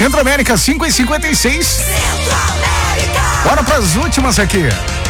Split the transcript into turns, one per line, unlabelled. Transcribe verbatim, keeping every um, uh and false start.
Centro América cinco e cinquenta e seis.
Centro América.
Bora pras últimas aqui.